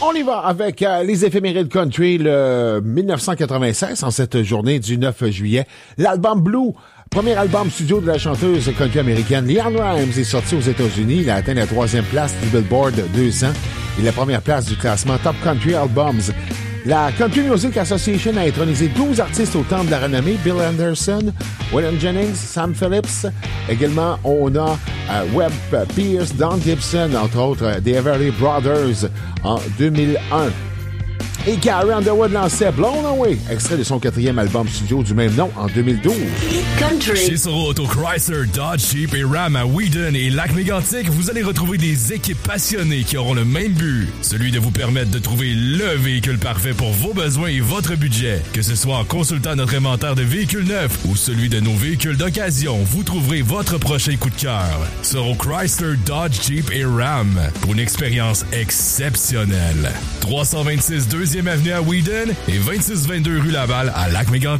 On y va avec les éphémérides country, le 1996, en cette journée du 9 juillet. L'album Blue, premier album studio de la chanteuse country américaine LeAnn Rimes, est sorti aux États-Unis. Il a atteint la 3e place du Billboard 200 et la première place du classement Top Country Albums. La Country Music Association a intronisé 12 artistes au temple de la renommée. Bill Anderson, Waylon Jennings, Sam Phillips. Également, on a Webb Pierce, Don Gibson, entre autres, des Everly Brothers en 2001. Et Carrie Underwood lançait Blown Away, extrait de son 4e album studio du même nom en 2012. Chez Soro Auto Chrysler, Dodge, Jeep et Ram à Wheaton et Lac-Mégantic, vous allez retrouver des équipes passionnées qui auront le même but, celui de vous permettre de trouver le véhicule parfait pour vos besoins et votre budget. Que ce soit en consultant notre inventaire de véhicules neufs ou celui de nos véhicules d'occasion, vous trouverez votre prochain coup de cœur. Soro Chrysler, Dodge, Jeep et Ram pour une expérience exceptionnelle. 326 2e Avenue à Wheaton et 2622 rue Laval à Lac-Mégantic.